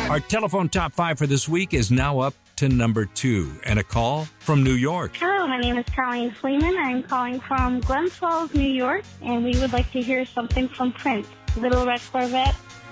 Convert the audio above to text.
Our telephone top 5 for this week is now up to number 2, and a call from New York. Hello, my name is Colleen Fleeman. I'm calling from Glens Falls, New York, and we would like to hear something from Prince. Little Red Corvette,